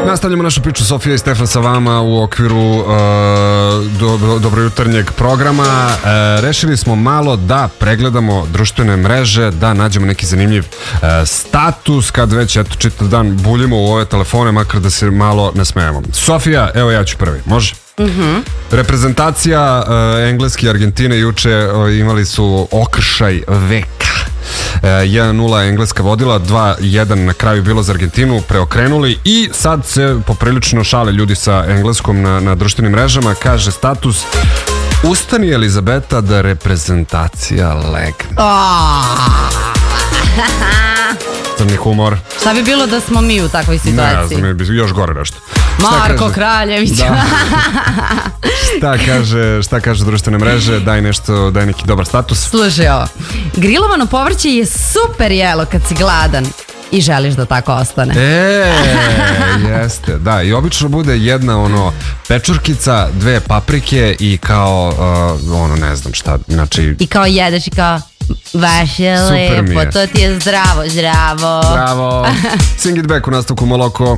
Nastavljamo našu priču, Sofija i Stefan sa vama u okviru dobrojutarnjeg programa. Rešili smo malo da pregledamo društvene mreže, da nađemo neki zanimljiv status, kad već čitav dan buljimo u ove telefone, makar da se malo nasmejemo. Sofija, evo ja ću prvi, može? Reprezentacija Engleske i Argentine juče imali su okršaj veka. 1-0 Engleska vodila, 2-1 na kraju bilo za Argentinu, preokrenuli i sad se poprilično šale ljudi sa Engleskom na društvenim mrežama. Kaže status: ustani Elizabeta da reprezentacija legne. Crni humor. Šta bi bilo da smo mi u takvoj situaciji? Ne znam, još gore nešto. Marko Kraljević. Da. Šta kaže društvene mreže? Daj neki dobar status. Slušaj ovo. Grilovano povrće je super jelo kad si gladan i želiš da tako ostane. Jeste. Da, i obično bude jedna pečurkica, 2 paprike i kao ne znam šta, znači... I kao jedeš i kao... Baš je lepo, to ti je zdravo. Bravo. Sing it back u nastavku Moloko.